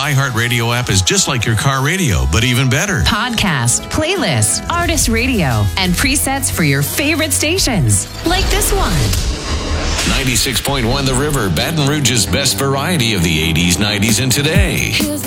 iHeartRadio app is just like your car radio, but even better. Podcast, playlist, artist radio, and presets for your favorite stations. Like this one. 96.1 The River, Baton Rouge's best variety of the 80s, 90s, and today.